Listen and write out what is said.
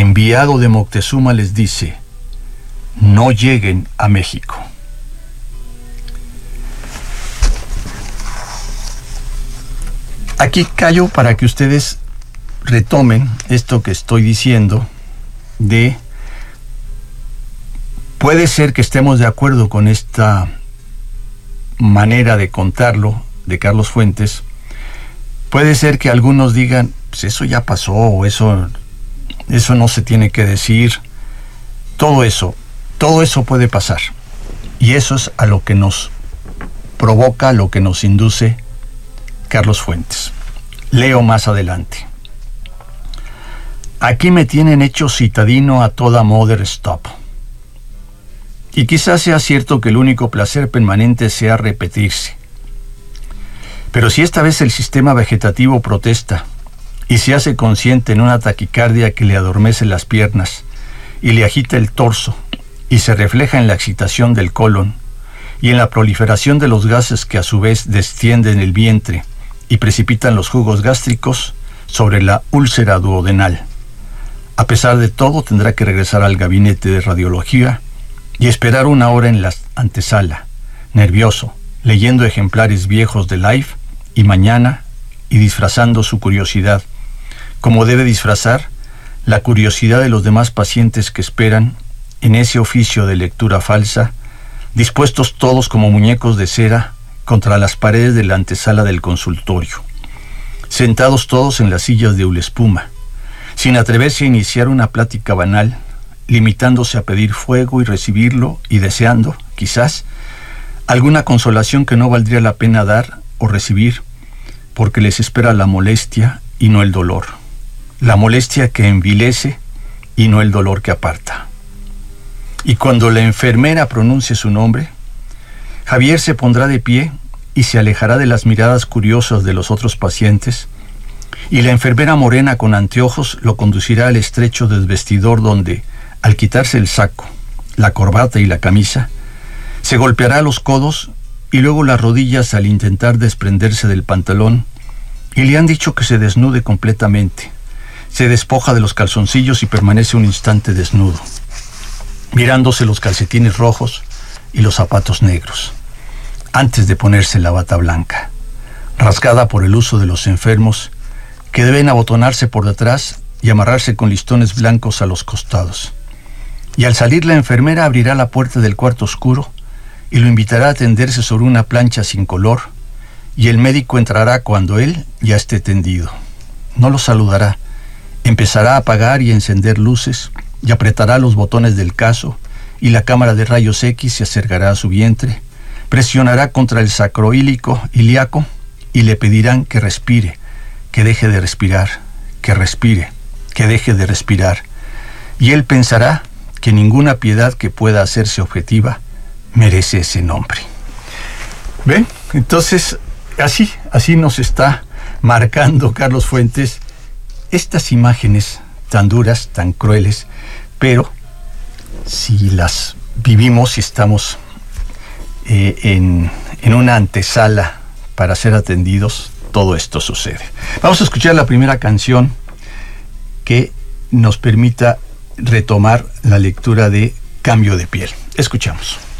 enviado de Moctezuma les dice: no lleguen a México. Aquí callo para que ustedes retomen esto que estoy diciendo de puede ser que estemos de acuerdo con esta manera de contarlo de Carlos Fuentes. Puede ser que algunos digan, pues eso ya pasó, o eso no se tiene que decir. Todo eso puede pasar. Y eso es a lo que nos provoca, a lo que nos induce Carlos Fuentes. Leo más adelante. Aquí me tienen hecho citadino a toda mother stop. Y quizás sea cierto que el único placer permanente sea repetirse. Pero si esta vez el sistema vegetativo protesta y se hace consciente en una taquicardia que le adormece las piernas y le agita el torso y se refleja en la excitación del colon y en la proliferación de los gases que a su vez descienden el vientre y precipitan los jugos gástricos sobre la úlcera duodenal. A pesar de todo, tendrá que regresar al gabinete de radiología y esperar 1 hora en la antesala, nervioso, leyendo ejemplares viejos de Life y Mañana y disfrazando su curiosidad, como debe disfrazar la curiosidad de los demás pacientes que esperan en ese oficio de lectura falsa, dispuestos todos como muñecos de cera contra las paredes de la antesala del consultorio, sentados todos en las sillas de ulespuma, sin atreverse a iniciar una plática banal, limitándose a pedir fuego y recibirlo y deseando, quizás, alguna consolación que no valdría la pena dar o recibir, porque les espera la molestia y no el dolor, la molestia que envilece y no el dolor que aparta. Y cuando la enfermera pronuncie su nombre, Javier se pondrá de pie y se alejará de las miradas curiosas de los otros pacientes, y la enfermera morena con anteojos lo conducirá al estrecho desvestidor donde, al quitarse el saco, la corbata y la camisa, se golpeará los codos y luego las rodillas al intentar desprenderse del pantalón, y le han dicho que se desnude completamente. Se despoja de los calzoncillos y permanece un instante desnudo, mirándose los calcetines rojos y los zapatos negros, antes de ponerse la bata blanca, rasgada por el uso de los enfermos, que deben abotonarse por detrás y amarrarse con listones blancos a los costados. Y al salir la enfermera abrirá la puerta del cuarto oscuro y lo invitará a tenderse sobre una plancha sin color, y el médico entrará cuando él ya esté tendido. No lo saludará, empezará a apagar y encender luces, y apretará los botones del caso, y la cámara de rayos X se acercará a su vientre, presionará contra el sacroílico ilíaco, y le pedirán que respire, que deje de respirar, que respire, que deje de respirar, y él pensará que ninguna piedad que pueda hacerse objetiva merece ese nombre. ¿Ven? Entonces, así nos está marcando Carlos Fuentes estas imágenes tan duras, tan crueles, pero si las vivimos y estamos en una antesala para ser atendidos, todo esto sucede. Vamos a escuchar la primera canción que nos permita retomar la lectura de Cambio de piel. Escuchamos.